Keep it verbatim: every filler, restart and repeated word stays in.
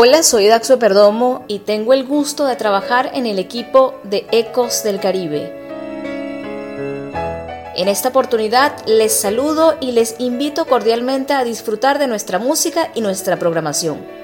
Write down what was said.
Hola, soy Daxo Perdomo y tengo el gusto de trabajar en el equipo de Ecos del Caribe. En esta oportunidad les saludo y les invito cordialmente a disfrutar de nuestra música y nuestra programación.